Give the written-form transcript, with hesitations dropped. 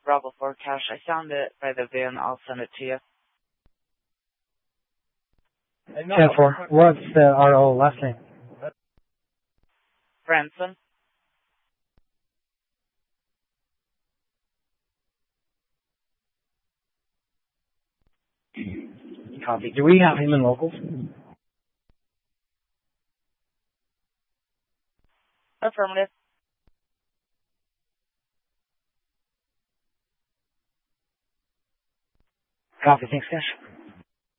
Bravo 4 cash. I found it by the van. I'll send it to you. 10-4. What's the RO last name? Branson. Copy. Do we have him in locals? Affirmative. Copy. Thanks, Cash.